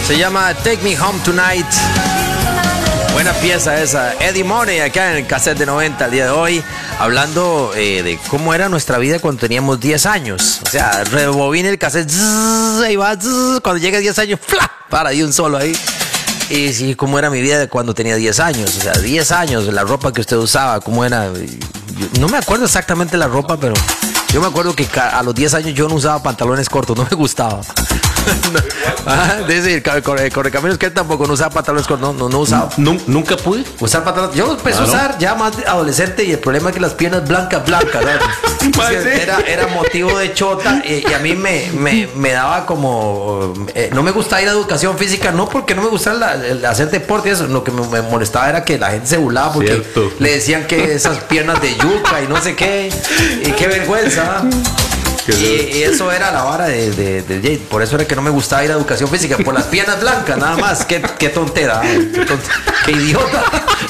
Se llama Take Me Home Tonight. Buena pieza esa. Eddie Money acá en el cassette de 90 el día de hoy, hablando de cómo era nuestra vida cuando teníamos 10 años. O sea, rebobina el cassette, ahí va, cuando llega a 10 años, ¡fla! Para de un solo ahí. Y sí, cómo era mi vida cuando tenía 10 años. O sea, 10 años, la ropa que usted usaba, cómo era. Yo no me acuerdo exactamente la ropa, pero yo me acuerdo que a los 10 años yo no usaba pantalones cortos, no me gustaba. Dice Correcaminos que él tampoco no usaba pantalones cortos, no usaba. Nunca pude Usar pantalones. Yo empecé a usar ya más adolescente y el problema es que las piernas blancas, ¿no? Era motivo de chota y a mí me daba como... no me gustaba ir a educación física, no porque no me gustaba el hacer deporte y eso, lo que me molestaba era que la gente se burlaba porque le decían que esas piernas de yuca y no sé qué, y qué vergüenza. Y eso era la vara de Jade. Por eso era que no me gustaba ir a educación física, por las piernas blancas, nada más. Qué tontera, qué idiota.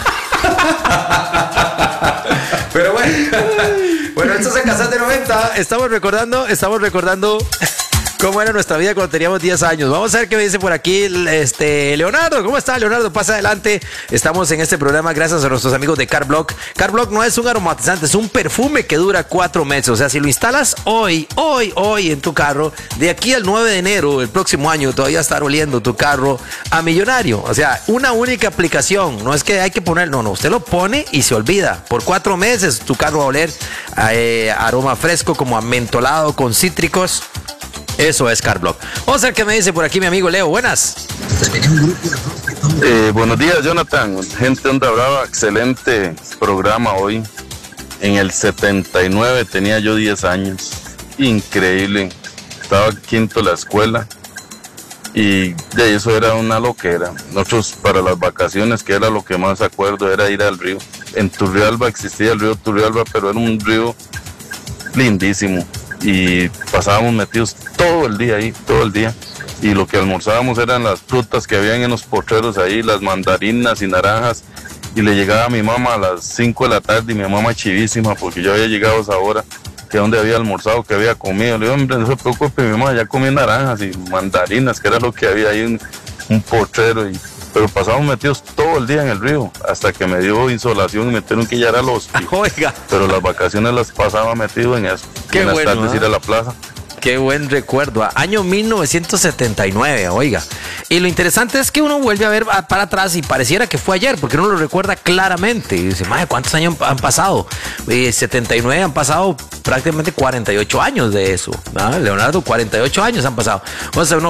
Pero bueno, esto es el cassette de 90. Estamos recordando cómo era nuestra vida cuando teníamos 10 años. Vamos a ver qué me dice por aquí Leonardo. ¿Cómo está, Leonardo? Pasa adelante. Estamos en este programa gracias a nuestros amigos de Carblock. Carblock no es un aromatizante, es un perfume que dura 4 meses. O sea, si lo instalas hoy en tu carro, de aquí al 9 de enero del próximo año, todavía estar oliendo tu carro a millonario. O sea, una única aplicación. No es que hay que poner, no. Usted lo pone y se olvida. Por 4 meses tu carro va a oler aroma fresco, como amentolado, con cítricos. Eso es Carblock. Vamos a ver qué me dice por aquí mi amigo Leo. Buenas. Buenos días, Jonathan. Gente Onda Brava, excelente programa hoy. En el 79 tenía yo 10 años. Increíble. Estaba quinto de la escuela. Y de eso era una loquera. Nosotros para las vacaciones, que era lo que más acuerdo, era ir al río. En Turrialba existía el río Turrialba, pero era un río lindísimo. Y pasábamos metidos todo el día ahí, todo el día. Y lo que almorzábamos eran las frutas que habían en los potreros ahí, las mandarinas y naranjas. Y le llegaba a mi mamá a las 5 de la tarde y mi mamá chivísima porque yo había llegado a esa hora, que donde había almorzado, que había comido. Le digo, hombre, no se preocupe, mi mamá ya comí naranjas y mandarinas, que era lo que había ahí, un potrero. Pero pasamos metidos todo el día en el río, hasta que me dio insolación y me tuvieron que llevar al hospital. Oiga. Pero las vacaciones las pasaba metido en eso. Qué en las bueno, tardes ir a la plaza. Qué buen recuerdo. Año 1979, oiga. Y lo interesante es que uno vuelve a ver para atrás y pareciera que fue ayer, porque uno lo recuerda claramente. Y dice, madre, ¿cuántos años han pasado? 79 han pasado prácticamente 48 años de eso. ¿No? Leonardo, 48 años han pasado. O sea,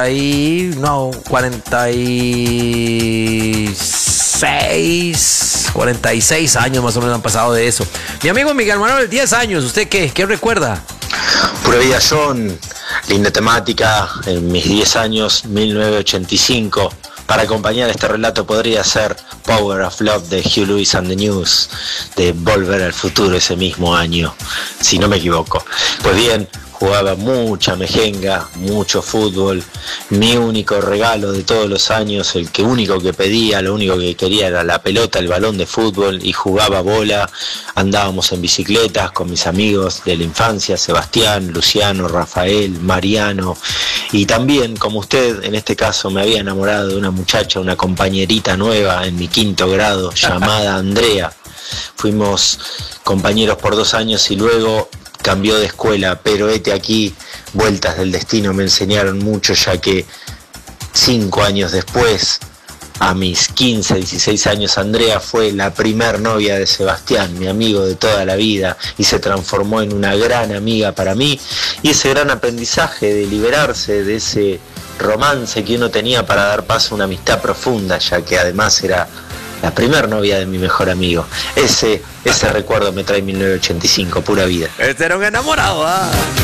46 años más o menos han pasado de eso. Mi amigo Miguel Manuel, 10 años. ¿Usted qué recuerda? Pura vida John, linda temática, en mis 10 años, 1985. Para acompañar este relato podría ser Power of Love de Hugh Lewis and the News, de Volver al Futuro ese mismo año, si no me equivoco. Pues bien, jugaba mucha mejenga, mucho fútbol. Mi único regalo de todos los años, único que pedía, lo único que quería era la pelota, el balón de fútbol, y jugaba bola. Andábamos en bicicletas con mis amigos de la infancia, Sebastián, Luciano, Rafael, Mariano. Y también, como usted, en este caso, me había enamorado de una muchacha, una compañerita nueva en mi 5º grado, llamada Andrea. Fuimos compañeros por 2 años y luego cambió de escuela, pero aquí, vueltas del destino me enseñaron mucho, ya que 5 años después, a mis 15, 16 años, Andrea fue la primer novia de Sebastián, mi amigo de toda la vida, y se transformó en una gran amiga para mí. Y ese gran aprendizaje de liberarse de ese romance que uno tenía para dar paso a una amistad profunda, ya que además era la primer novia de mi mejor amigo. Ese recuerdo me trae 1985, pura vida. Este era un enamorado, ¿ah?